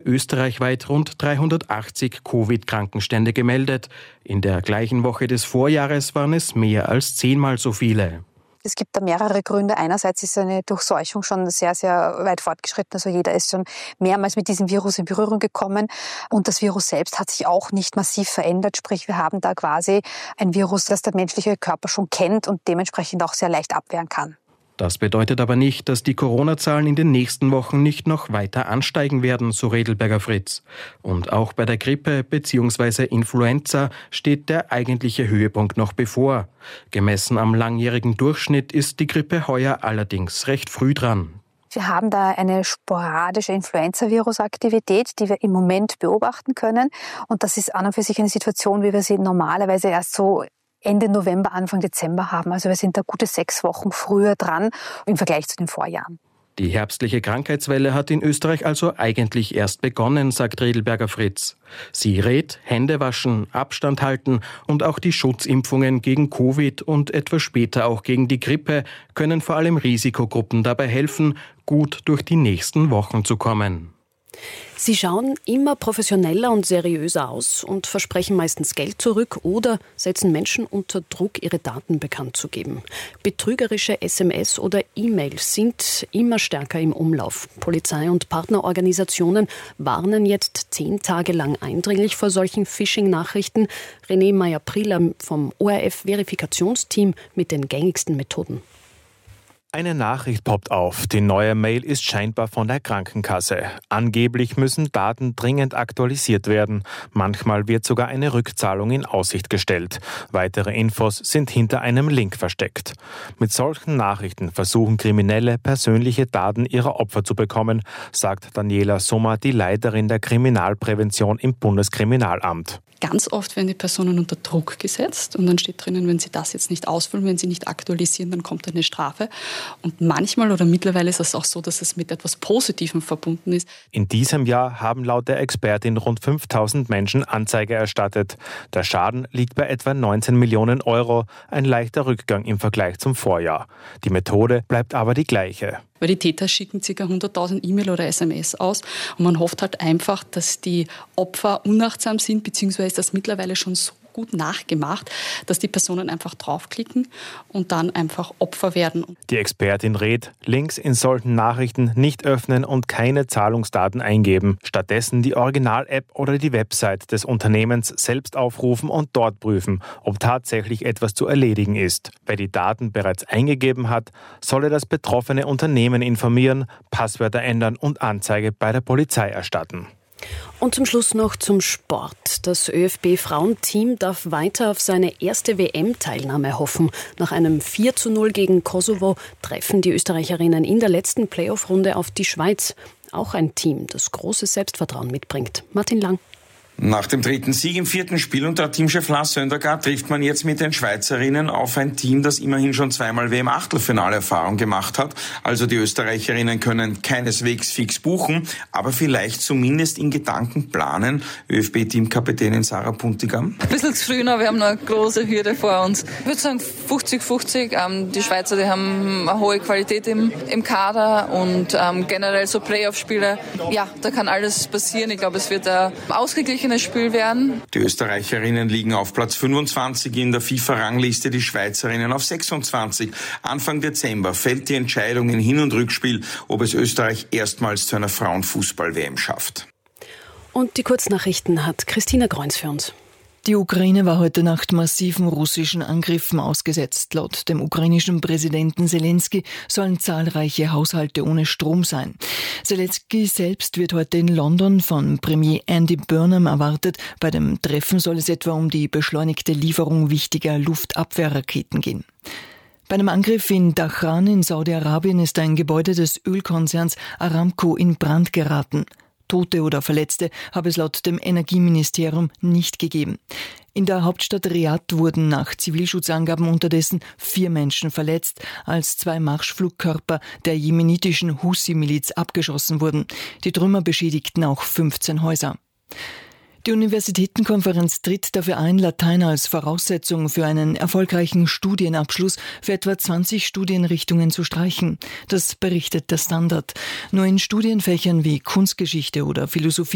österreichweit rund 380 Covid-Krankenstände gemeldet. In der gleichen Woche des Vorjahres waren es mehr als 10-mal so viele. Es gibt da mehrere Gründe. Einerseits ist eine Durchseuchung schon sehr, sehr weit fortgeschritten. Also jeder ist schon mehrmals mit diesem Virus in Berührung gekommen. Und das Virus selbst hat sich auch nicht massiv verändert. Sprich, wir haben da quasi ein Virus, das der menschliche Körper schon kennt und dementsprechend auch sehr leicht abwehren kann. Das bedeutet aber nicht, dass die Corona-Zahlen in den nächsten Wochen nicht noch weiter ansteigen werden, so Redlberger Fritz. Und auch bei der Grippe bzw. Influenza steht der eigentliche Höhepunkt noch bevor. Gemessen am langjährigen Durchschnitt ist die Grippe heuer allerdings recht früh dran. Wir haben da eine sporadische Influenza-Virus-Aktivität, die wir im Moment beobachten können. Und das ist an und für sich eine Situation, wie wir sie normalerweise erst so Ende November, Anfang Dezember haben. Also wir sind da gute 6 Wochen früher dran im Vergleich zu den Vorjahren. Die herbstliche Krankheitswelle hat in Österreich also eigentlich erst begonnen, sagt Redlberger Fritz. Sie rät, Hände waschen, Abstand halten und auch die Schutzimpfungen gegen Covid und etwas später auch gegen die Grippe können vor allem Risikogruppen dabei helfen, gut durch die nächsten Wochen zu kommen. Sie schauen immer professioneller und seriöser aus und versprechen meistens Geld zurück oder setzen Menschen unter Druck, ihre Daten bekannt zu geben. Betrügerische SMS oder E-Mails sind immer stärker im Umlauf. Polizei und Partnerorganisationen warnen jetzt 10 Tage lang eindringlich vor solchen Phishing-Nachrichten. René Meyer-Prieler vom ORF-Verifikationsteam mit den gängigsten Methoden. Eine Nachricht poppt auf. Die neue Mail ist scheinbar von der Krankenkasse. Angeblich müssen Daten dringend aktualisiert werden. Manchmal wird sogar eine Rückzahlung in Aussicht gestellt. Weitere Infos sind hinter einem Link versteckt. Mit solchen Nachrichten versuchen Kriminelle, persönliche Daten ihrer Opfer zu bekommen, sagt Daniela Sommer, die Leiterin der Kriminalprävention im Bundeskriminalamt. Ganz oft werden die Personen unter Druck gesetzt und dann steht drinnen, wenn sie das jetzt nicht ausfüllen, wenn sie nicht aktualisieren, dann kommt eine Strafe. Und manchmal oder mittlerweile ist es auch so, dass es mit etwas Positivem verbunden ist. In diesem Jahr haben laut der Expertin rund 5.000 Menschen Anzeige erstattet. Der Schaden liegt bei etwa 19 Millionen Euro, ein leichter Rückgang im Vergleich zum Vorjahr. Die Methode bleibt aber die gleiche. Weil die Täter schicken ca. 100.000 E-Mail oder SMS aus und man hofft halt einfach, dass die Opfer unachtsam sind, beziehungsweise ist das mittlerweile schon so gut nachgemacht, dass die Personen einfach draufklicken und dann einfach Opfer werden. Die Expertin rät, Links in solchen Nachrichten nicht öffnen und keine Zahlungsdaten eingeben. Stattdessen die Original-App oder die Website des Unternehmens selbst aufrufen und dort prüfen, ob tatsächlich etwas zu erledigen ist. Wer die Daten bereits eingegeben hat, solle das betroffene Unternehmen informieren, Passwörter ändern und Anzeige bei der Polizei erstatten. Und zum Schluss noch zum Sport. Das ÖFB-Frauenteam darf weiter auf seine erste WM-Teilnahme hoffen. Nach einem 4:0 gegen Kosovo treffen die Österreicherinnen in der letzten Playoff-Runde auf die Schweiz. Auch ein Team, das großes Selbstvertrauen mitbringt. Martin Lang. Nach dem 3. Sieg im 4. Spiel unter Teamchef Lars Søndergaard trifft man jetzt mit den Schweizerinnen auf ein Team, das immerhin schon 2-mal WM-Achtelfinale-Erfahrung gemacht hat. Also die Österreicherinnen können keineswegs fix buchen, aber vielleicht zumindest in Gedanken planen. ÖFB-Teamkapitänin Sarah Puntigam. Ein bisschen zu früh noch, wir haben noch eine große Hürde vor uns. Ich würde sagen 50-50. Die Schweizer, die haben eine hohe Qualität im Kader und generell so Playoff-Spiele. Ja, da kann alles passieren. Ich glaube, es wird ausgeglichen Spiel werden. Die Österreicherinnen liegen auf Platz 25 in der FIFA-Rangliste, die Schweizerinnen auf 26. Anfang Dezember fällt die Entscheidung in Hin- und Rückspiel, ob es Österreich erstmals zu einer Frauenfußball-WM schafft. Und die Kurznachrichten hat Christina Greuns für uns. Die Ukraine war heute Nacht massiven russischen Angriffen ausgesetzt. Laut dem ukrainischen Präsidenten Zelensky sollen zahlreiche Haushalte ohne Strom sein. Zelensky selbst wird heute in London von Premier Andy Burnham erwartet. Bei dem Treffen soll es etwa um die beschleunigte Lieferung wichtiger Luftabwehrraketen gehen. Bei einem Angriff in Dahran in Saudi-Arabien ist ein Gebäude des Ölkonzerns Aramco in Brand geraten. Tote oder Verletzte habe es laut dem Energieministerium nicht gegeben. In der Hauptstadt Riad wurden nach Zivilschutzangaben unterdessen 4 Menschen verletzt, als 2 Marschflugkörper der jemenitischen Hussi-Miliz abgeschossen wurden. Die Trümmer beschädigten auch 15 Häuser. Die Universitätenkonferenz tritt dafür ein, Latein als Voraussetzung für einen erfolgreichen Studienabschluss für etwa 20 Studienrichtungen zu streichen. Das berichtet der Standard. Nur in Studienfächern wie Kunstgeschichte oder Philosophie